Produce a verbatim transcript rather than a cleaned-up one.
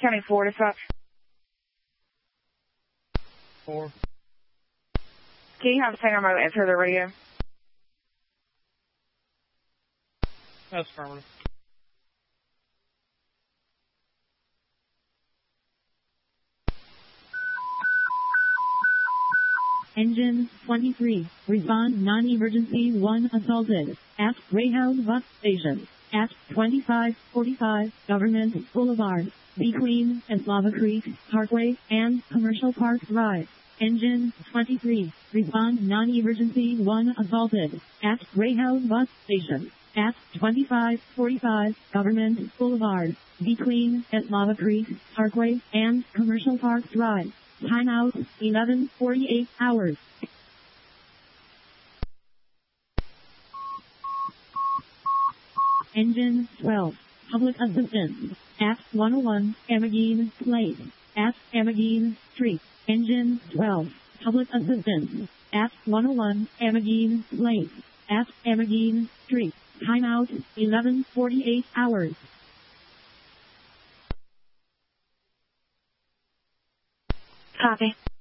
County four, dispatch. Four. Can you have Sanger mode enter the radio? That's affirmative. Engine twenty-three, respond non-emergency one assaulted at Greyhound Bus Station at twenty-five forty-five Government Boulevard between Eslava Creek Parkway and Commercial Park Drive. Engine twenty-three, respond non-emergency one assaulted at Greyhound Bus Station at twenty-five forty-five Government Boulevard between Eslava Creek Parkway and Commercial Park Drive. Timeout eleven forty-eight hours. Engine twelve, public assistance at one oh one Amageen Place at Amageen Street. Engine twelve, public assistance at one oh one Amageen Place at Amageen Street. Timeout eleven forty-eight hours. Copy.